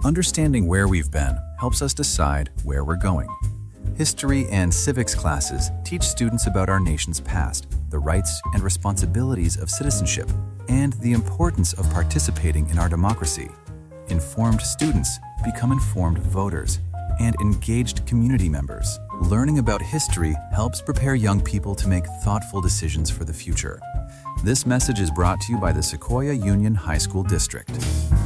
Understanding where we've been helps us decide where we're going. History and civics classes teach students about our nation's past, the rights and responsibilities of citizenship, and the importance of participating in our democracy. Informed students become informed voters and engaged community members. Learning about history helps prepare young people to make thoughtful decisions for the future. This message is brought to you by the Sequoia Union High School District.